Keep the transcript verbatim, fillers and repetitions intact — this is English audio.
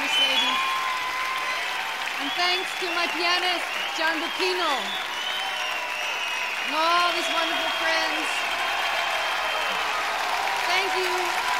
First Lady. And thanks to my pianist, John Lucchino, and all these wonderful friends. Thank you.